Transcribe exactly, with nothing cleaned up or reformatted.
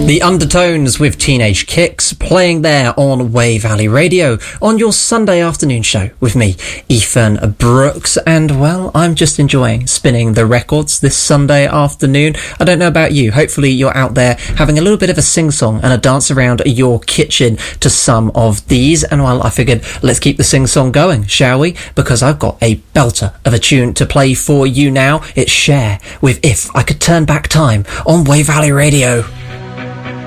The Undertones with Teenage Kicks playing there on Way Valley Radio on your Sunday afternoon show with me, Ethan Brooks. And well, I'm just enjoying spinning the records this Sunday afternoon. I don't know about you. Hopefully you're out there having a little bit of a sing-song and a dance around your kitchen to some of these. And well, I figured let's keep the sing-song going, shall we? Because I've got a belter of a tune to play for you now. It's Cher with If I Could Turn Back Time on Way Valley Radio.